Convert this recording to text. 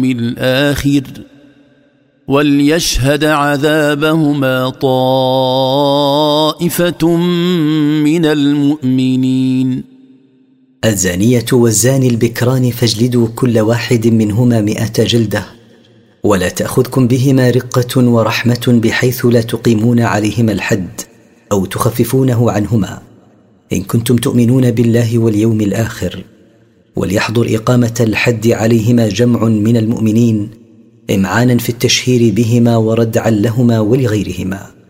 الآخر وليشهد عذابهما طائفة من المؤمنين. الزانية والزاني البكران فاجلدوا كل واحد منهما 100 جلدة، ولا تأخذكم بهما رقة ورحمة بحيث لا تقيمون عليهما الحد أو تخففونه عنهما، إن كنتم تؤمنون بالله واليوم الآخر. وليحضر إقامة الحد عليهما جمع من المؤمنين إمعانا في التشهير بهما وردعا لهما ولغيرهما.